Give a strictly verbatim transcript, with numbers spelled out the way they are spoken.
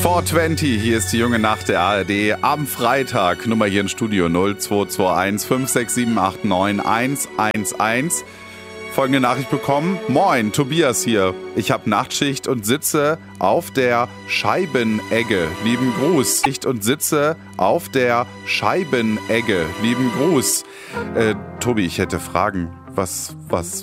vierhundertzwanzig, hier ist die junge Nacht der A R D am Freitag. Nummer hier im Studio null zwei zwei eins fünf sechs sieben acht neun eins eins eins. Folgende Nachricht bekommen. Moin, Tobias hier. Ich habe Nachtschicht und sitze auf der Scheibenegge. Lieben Gruß. Schicht und sitze auf der Scheibenegge. Lieben Gruß. Äh, Tobi, ich hätte Fragen. Was, was,